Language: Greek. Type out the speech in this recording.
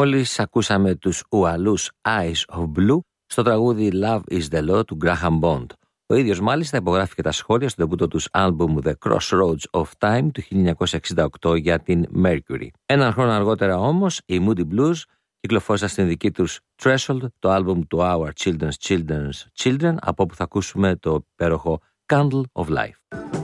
Μόλις ακούσαμε τους ουαλούς Eyes of Blue στο τραγούδι Love is the Law του Graham Bond. Ο ίδιος μάλιστα υπογράφει και τα σχόλια στο ντεμπούτο τους άλμπουμ The Crossroads of Time του 1968 για την Mercury. Έναν χρόνο αργότερα όμως οι Moody Blues κυκλοφόρησαν στην δική τους Threshold το άλμπουμ του Our Children's Children's Children, από όπου θα ακούσουμε το υπέροχο Candle of Life.